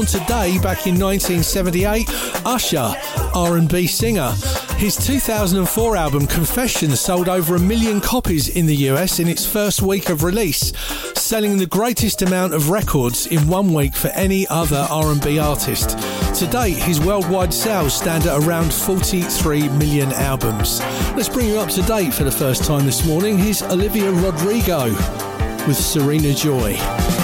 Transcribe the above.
Today, back in 1978, Usher, R&B singer. His 2004 album Confessions sold over 1 million copies in the US in its first week of release, selling the greatest amount of records in 1 week for any other R&B artist. To date, his worldwide sales stand at around 43 million albums. Let's bring you up to date for the first time this morning. Here's Olivia Rodrigo with Serena Joy.